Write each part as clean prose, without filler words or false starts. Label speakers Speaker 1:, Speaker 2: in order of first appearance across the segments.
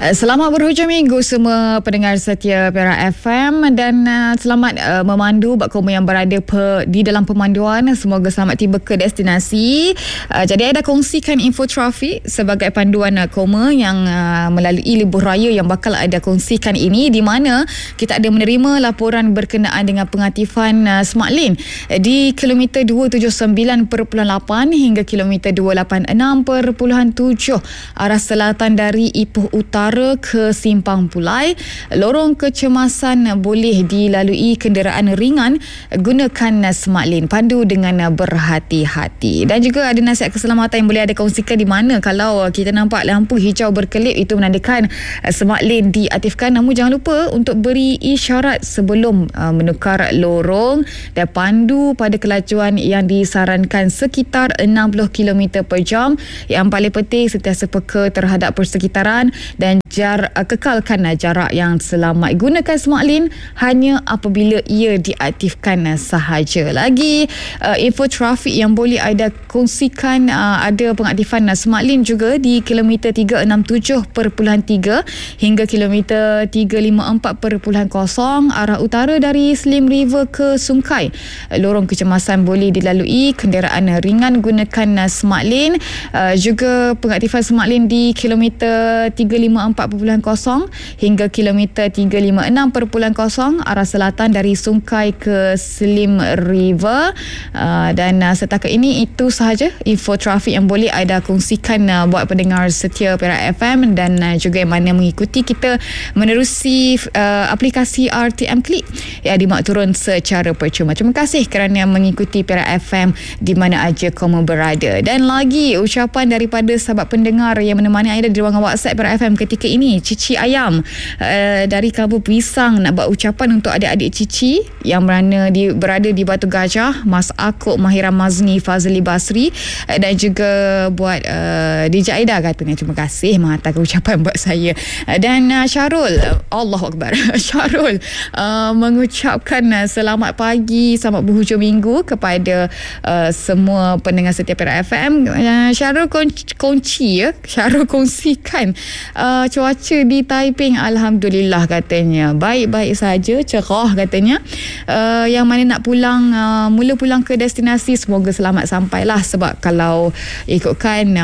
Speaker 1: Selamat berhujung minggu semua pendengar setia Perak FM dan selamat memandu bak kamu yang berada di dalam pemanduan. Semoga selamat tiba ke destinasi. Jadi ada kongsikan info trafik sebagai panduan koma yang melalui libur raya yang bakal ada kongsikan ini, di mana kita ada menerima laporan berkenaan dengan pengaktifan Smart Lane di kilometer 279.8 hingga kilometer 286.7 arah selatan dari Ipoh Utara ke Simpang Pulai. Lorong kecemasan boleh dilalui kenderaan ringan, gunakan Smart Lane, pandu dengan berhati-hati. Dan juga ada nasihat keselamatan yang boleh ada kongsikan, di mana kalau kita nampak lampu hijau berkelip, itu menandakan Smart Lane diaktifkan. Namun jangan lupa untuk beri isyarat sebelum menukar lorong dan pandu pada kelajuan yang disarankan sekitar 60 km per jam. Yang paling penting, sentiasa peka terhadap persekitaran dan kekalkan jarak yang selamat. Gunakan Smart Lane hanya apabila ia diaktifkan sahaja. Lagi info trafik yang boleh ada kongsikan, ada pengaktifan Smart Lane juga di kilometer 367.3 hingga kilometer 354.0 arah utara dari Slim River ke Sungai. Lorong kecemasan boleh dilalui kenderaan ringan, gunakan Smart Lane. Juga pengaktifan Smart Lane di kilometer 354.0 hingga kilometer 356.0 arah selatan dari Sungai ke Slim River. Dan setakat ini itu sahaja info trafik yang boleh ada kongsikan buat pendengar setia Perak FM dan juga yang mana mengikuti kita menerusi aplikasi RTM Click yang dimak turun secara percuma. Terima kasih kerana mengikuti Perak FM di mana aja kamu berada. Dan lagi ucapan daripada sahabat pendengar yang menemani anda di ruangan WhatsApp Perak FM ketika ini, Cici Ayam dari Kampung Pisang, nak buat ucapan untuk adik-adik Cici yang berada di Batu Gajah, Mas Akuk, Mahira Mazni, Fazli Basri, dan juga buat DJ Aida katanya. Terima kasih menghantarkan ucapan buat saya. Dan Syarul, Allahu Akbar, Syarul mengucapkan selamat pagi, selamat berhujung minggu kepada semua pendengar setiap Perak FM. Syarul Syarul kongsikan cuaca di Taiping, alhamdulillah katanya baik-baik saja, cerah katanya. Yang mana nak pulang, mula pulang ke destinasi, semoga selamat sampailah, sebab kalau ikutkan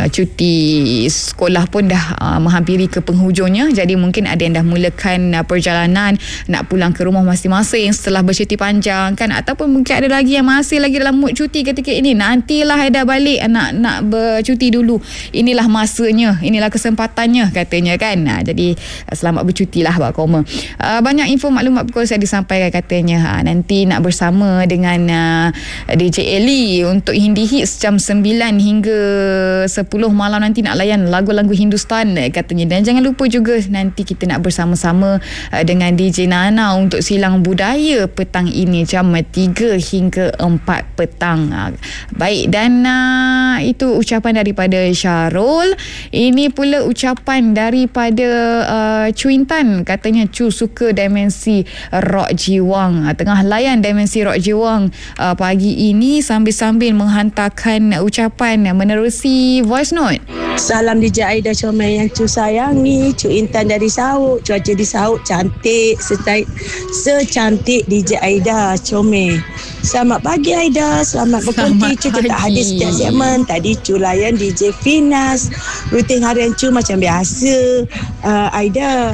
Speaker 1: cuti sekolah pun dah menghampiri ke penghujungnya. Jadi mungkin ada yang dah mulakan perjalanan nak pulang ke rumah masing-masing setelah bercuti panjang kan, ataupun mungkin ada lagi yang masih lagi dalam mood cuti ketika ini. Nantilah dah balik, nak bercuti dulu, inilah masanya, inilah kesempatannya katanya kan. Jadi selamat bercuti lah Pak Koma. Banyak info maklumat pukul saya disampaikan katanya. Nanti nak bersama dengan DJ Eli untuk Hindi Hits jam 9 hingga 10 malam, nanti nak layan lagu-lagu Hindustan katanya. Dan jangan lupa juga nanti kita nak bersama-sama dengan DJ Nana untuk Silang Budaya petang ini jam 3 hingga 4 petang. Baik, dan itu ucapan daripada Syarul. Ini pula ucapan daripada Cuintan, katanya Cu suka dimensi rock jiwang. Tengah layan dimensi rock jiwang pagi ini sambil-sambil menghantarkan ucapan menerusi voice note.
Speaker 2: Salam DJ Aida Comel yang Cu sayangi, Cu Intan dari Sauk. Cuaca di Sauk cantik, secantik DJ Aida Comel. Selamat pagi Aida, selamat berkonti. Cu tak hadir setiap segmen. Tadi Cu layan DJ Finas. Rutin harian Cu macam biasa. Aida,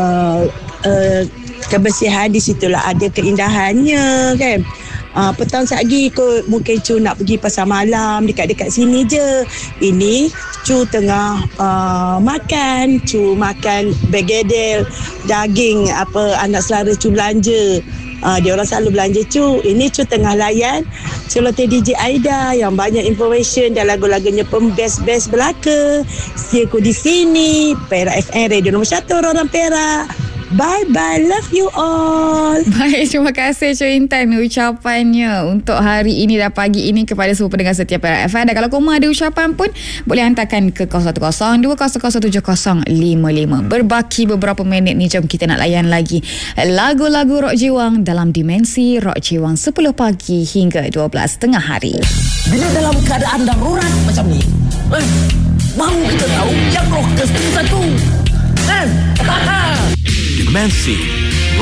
Speaker 2: kebersihan di situlah ada keindahannya kan. Petang lagi kot, mungkin Cu nak pergi pasar malam dekat-dekat sini je. Ini Cu tengah makan. Cu makan begedel, daging apa anak saudara Cu belanja. Dia orang selalu belanja Cu. Ini Cu tengah layan celoteh DJ Aida yang banyak information dan lagu-lagunya pun best-best belaka. Setia ku di sini, Perak FM, radio nombor 1 orang Perak. Bye-bye, love you all.
Speaker 1: Baik, terima kasih Cuintan ucapannya untuk hari ini dan pagi ini kepada semua pendengar setiap Perak FM. Dan kalau korang ada ucapan pun boleh hantarkan ke 0102007055. Berbaki beberapa minit ni, jom kita nak layan lagi lagu-lagu rock jiwang dalam dimensi rock jiwang 10 pagi hingga 12 tengah hari.
Speaker 3: Bila dalam keadaan darurat macam ni, baru kita tahu yang rockers tu satu. Mensi